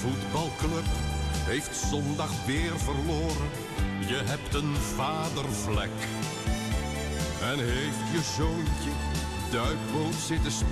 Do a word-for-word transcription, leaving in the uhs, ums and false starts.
voetbalclub heeft zondag weer verloren. Je hebt een vadervlek. En heeft je zoontje duikboot zitten spelen.